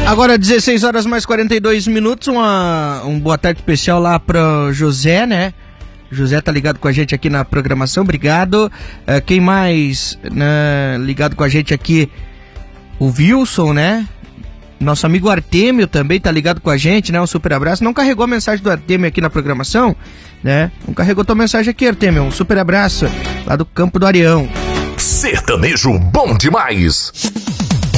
Agora 16 horas mais 42 minutos, um boa tarde especial lá pro José, né? José tá ligado com a gente aqui na programação, obrigado. Quem mais ligado com a gente aqui? O Wilson, né? Nosso amigo Artêmio também tá ligado com a gente, né? Um super abraço. Não carregou a mensagem do Artêmio aqui na programação, né? Não carregou tua mensagem aqui, Artêmio. Um super abraço lá do Campo do Arião. Sertanejo bom demais.